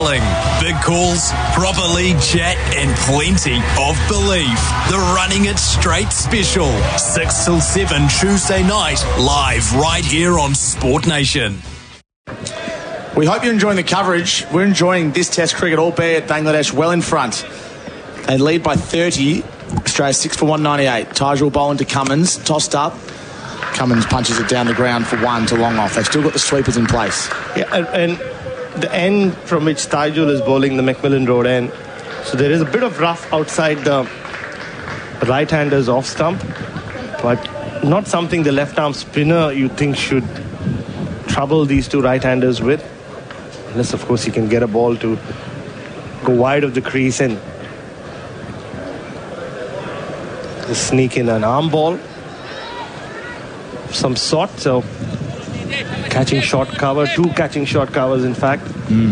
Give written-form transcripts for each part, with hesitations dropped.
Big calls, proper league chat and plenty of belief. The Running It Straight special, 6 till 7 Tuesday night, live right here on Sport Nation. We hope you're enjoying the coverage. We're enjoying this Test cricket, albeit Bangladesh well in front. They lead by 30. Australia 6 for 198. Tajul bowling to Cummins, tossed up. Cummins punches it down the ground for one to long off. They've still got the sweepers in place. Yeah, and the end from which Tajul is bowling, the Macmillan Road end. So there is a bit of rough outside the right-hander's off stump, but not something the left-arm spinner you think should trouble these two right-handers with. Unless, of course, he can get a ball to go wide of the crease and just sneak in an arm ball of some sort. So catching short cover, two catching short covers in fact.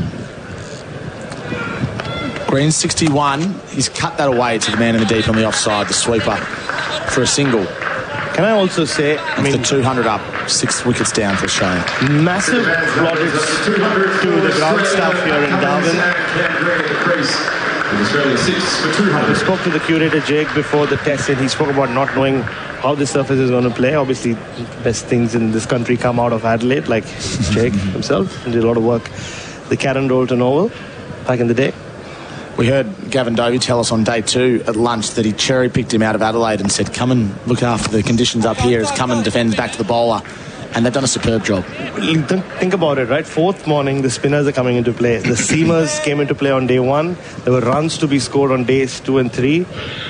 Green 61, he's cut that away to the man in the deep on the offside, the sweeper for a single. Can I also say, the 200 up, 6 wickets down for Australia. Massive plaudits to the ground staff here in Darwin. Australia 6 for 200. I spoke to the curator Jake before the test, and he spoke about not knowing how the surface is going to play. Obviously, best things in this country come out of Adelaide, like Jake himself, and did a lot of work. The Karen Rolton Oval back in the day. We heard Gavin Dovey tell us on day 2 at lunch that he cherry-picked him out of Adelaide and said, come and look after the conditions up here as Cummins defends back to the bowler. And they've done a superb job. Think about it, right? Fourth morning, the spinners are coming into play. The seamers came into play on day 1. There were runs to be scored on days 2 and 3.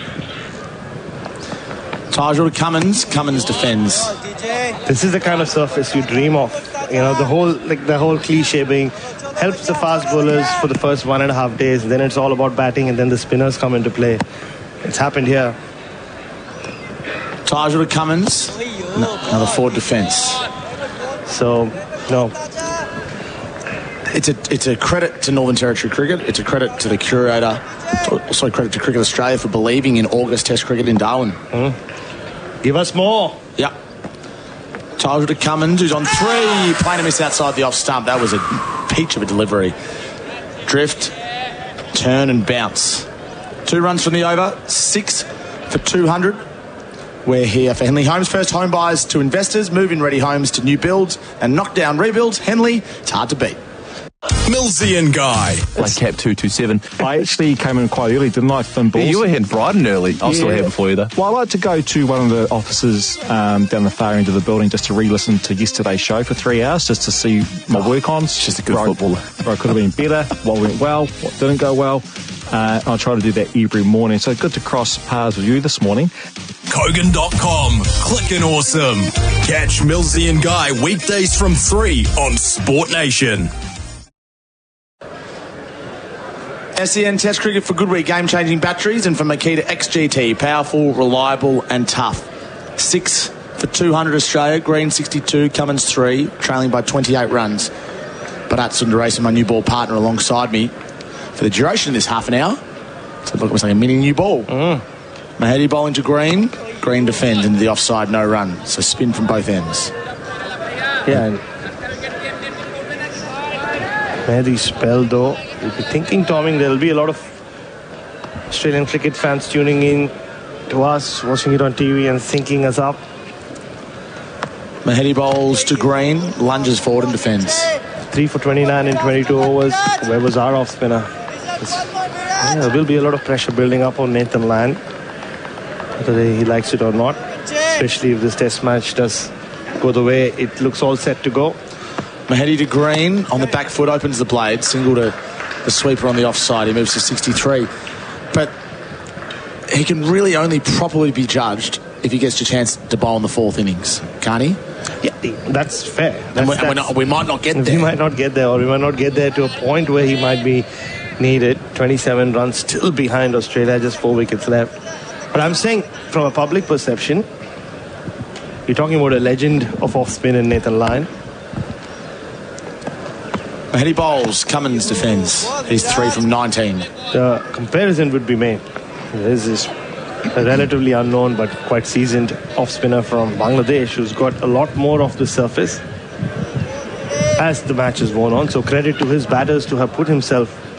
Tajul to Cummins. Cummins defends. This is the kind of surface you dream of. You know, the whole cliche being helps the fast bowlers for the first 1.5 days. Then it's all about batting, and then the spinners come into play. It's happened here. Tajul to Cummins. Another forward defence. So, no. It's a credit to Northern Territory Cricket. It's a credit to the curator. Also a credit to Cricket Australia for believing in August Test cricket in Darwin. Give us more. Yep. Tajul to Cummins, who's on 3. Playing to miss outside the off stump. That was a peach of a delivery. Drift, turn and bounce. 2 runs from the over. 6 for 200. We're here for Henley Homes. First home buyers to investors. Move-in ready homes to new builds and knock down rebuilds. Henley, it's hard to beat. Millsy and Guy. Like Cap 227. I actually came in quite early, didn't I, Finn Balls? Yeah, you were here bright and early. I was still here before you, though. Well, I like to go to one of the offices down the far end of the building just to re-listen to yesterday's show for 3 hours, just to see my work-ons. Just a good footballer. Where I could have been better, what went well, what didn't go well. I try to do that every morning. So good to cross paths with you this morning. Kogan.com. Clickin' awesome. Catch Millsy and Guy weekdays from 3 on Sport Nation. SEN Test Cricket for Goodweek, game-changing batteries, and for Makita XGT, powerful, reliable and tough. 6 for 200 Australia, Green 62, Cummins 3, trailing by 28 runs. Bharat Sundaresan, my new ball partner, alongside me for the duration of this half an hour. So look, it was like a mini new ball. Mahedi bowling to Green. Green defends into the offside, no run. So spin from both ends. Yeah. Mahedi's spell, though. You'll be thinking, Tommy, there'll be a lot of Australian cricket fans tuning in to us, watching it on TV and thinking us up. Mahedi bowls to Green, lunges forward and defends. 3 for 29 in 22 overs. Where was our off spinner? There will be a lot of pressure building up on Nathan Land, whether he likes it or not, especially if this test match does go the way it looks all set to go. Mahedi to Green, on the back foot, opens the blade, single to the sweeper on the offside. He moves to 63. But he can really only properly be judged if he gets a chance to bowl in the 4th innings, can't he? Yeah, that's fair. We might not get there. We might not get there, or we might not get there to a point where he might be needed. 27 runs still behind Australia, just 4 wickets left. But I'm saying, from a public perception, you're talking about a legend of off-spin in Nathan Lyon. Mahedi bowls, Cummins defends. He's 3 from 19. The comparison would be made. This is a relatively unknown but quite seasoned off-spinner from Bangladesh who's got a lot more off the surface. as the match is worn on. So credit to his batters to have put himself